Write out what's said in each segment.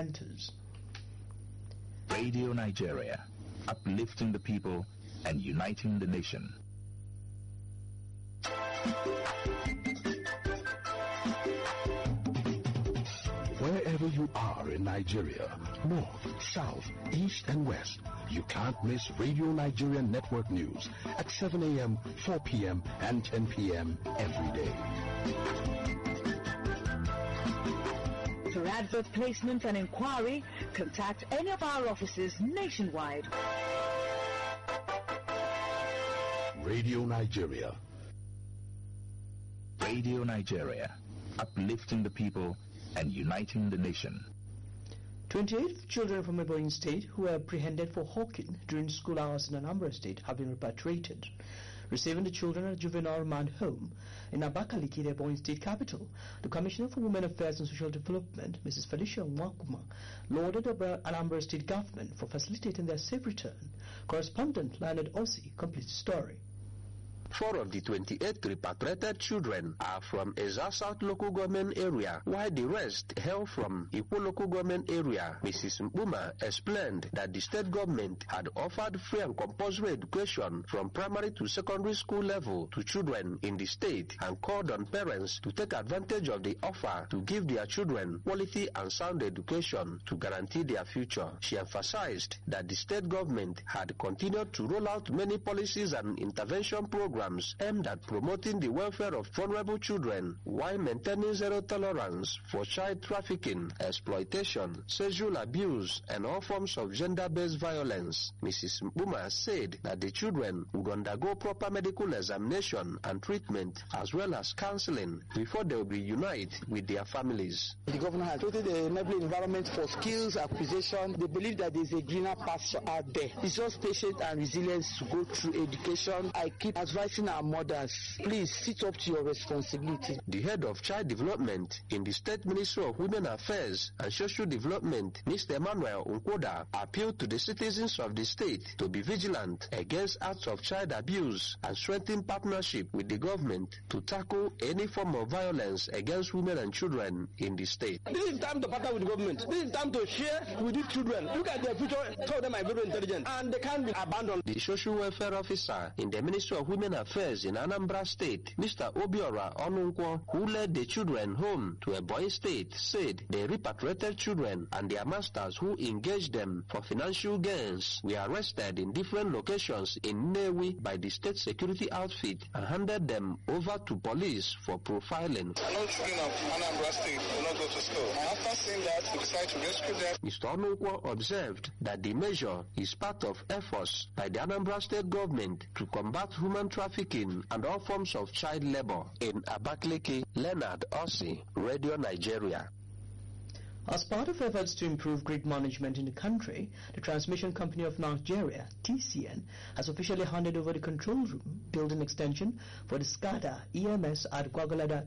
centers. Radio Nigeria, uplifting the people and uniting the nation. Wherever you are in Nigeria, north, south, east, and west, you can't miss Radio Nigeria Network News at 7 a.m., 4 p.m., and 10 p.m. every day. For advert placement and inquiry, contact any of our offices nationwide. Radio Nigeria. Radio Nigeria, uplifting the people and uniting the nation. 28 children from Ebonyi State who were apprehended for hawking during school hours in Anambra State have been repatriated. Receiving the children at a juvenile remand home in Abakaliki, the Ebonyi State capital, the Commissioner for Women Affairs and Social Development, Mrs. Felicia Nwakuma, lauded the Anambra State government for facilitating their safe return. Correspondent Leonard Ossi completes the story. 4 of the 28 repatriated children are from Eza South local government area, while the rest hail from Ikwo local government area. Mrs. Mbuma explained that the state government had offered free and compulsory education from primary to secondary school level to children in the state and called on parents to take advantage of the offer to give their children quality and sound education to guarantee their future. She emphasized that the state government had continued to roll out many policies and intervention programs aimed at promoting the welfare of vulnerable children while maintaining zero tolerance for child trafficking, exploitation, sexual abuse, and all forms of gender-based violence. Mrs. Mbuma said that the children would undergo proper medical examination and treatment as well as counseling before they will be reunited with their families. The governor has created an enabling environment for skills acquisition. They believe that there is a greener pasture out there. It's just patience and resilience to go through education. I keep advising our mothers, please sit up to your responsibility. The head of child development in the State Ministry of Women Affairs and Social Development, Mr. Emmanuel Nkwoda, appealed to the citizens of the state to be vigilant against acts of child abuse and strengthen partnership with the government to tackle any form of violence against women and children in the state. This is time to partner with the government. This is time to share with these children. Look at their future, tell them I'm very intelligent, and they can't be abandoned. The social welfare officer in the Ministry of Women Affairs in Anambra State, Mr. Obiora Onunkwo, who led the children home to Ebonyi State, said the repatriated children and their masters who engaged them for financial gains were arrested in different locations in Nnewi by the state security outfit and handed them over to police for profiling. No children of Anambra State will not go to school. And after seeing that, we decided to rescue them. Mr. Onunkwo observed that the measure is part of efforts by the Anambra State government to combat human trafficking and all forms of child labor. In Abakaliki, Leonard Ossi, Radio Nigeria. As part of efforts to improve grid management in the country, the Transmission Company of Nigeria, TCN, has officially handed over the control room building extension for the SCADA EMS at Gwagwalada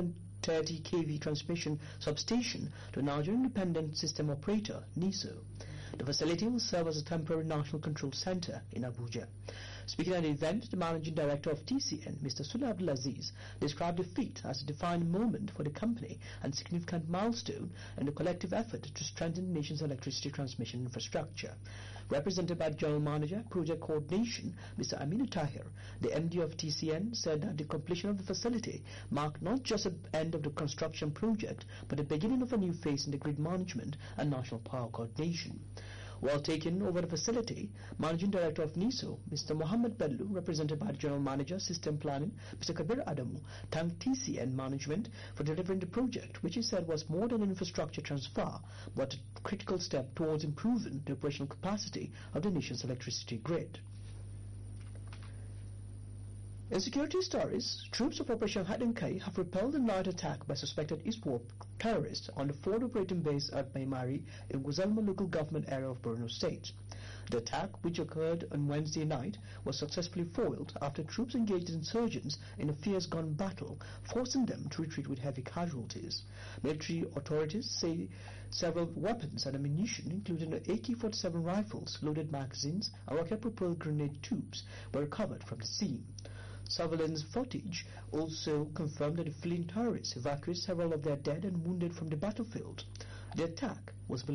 330 kV transmission substation to Nigerian Independent System Operator, NISO. The facility will serve as a temporary national control center in Abuja. Speaking at the event, the Managing Director of TCN, Mr. Sule Abdulaziz, described the feat as a defining moment for the company and significant milestone in the collective effort to strengthen the nation's electricity transmission infrastructure. Represented by the General Manager, Project Coordination, Mr. Aminu Tahir, the MD of TCN, said that the completion of the facility marked not just the end of the construction project, but the beginning of a new phase in the grid management and national power coordination. While taking over the facility, Managing Director of NISO, Mr. Mohammed Bellu, represented by the General Manager, System Planning, Mr. Kabir Adamu, thanked TCN management for delivering the project, which he said was more than an infrastructure transfer, but a critical step towards improving the operational capacity of the nation's electricity grid. In security stories, troops of Operation Hadenkai have repelled a night attack by suspected ISWAP terrorists on the forward operating base at Maimari in Guzalma local government area of Borno State. The attack, which occurred on Wednesday night, was successfully foiled after troops engaged insurgents in a fierce gun battle, forcing them to retreat with heavy casualties. Military authorities say several weapons and ammunition, including AK-47 rifles, loaded magazines, and rocket-propelled grenade tubes, were recovered from the scene. Surveillance footage also confirmed that the fleeing terrorists evacuated several of their dead and wounded from the battlefield. The attack was believed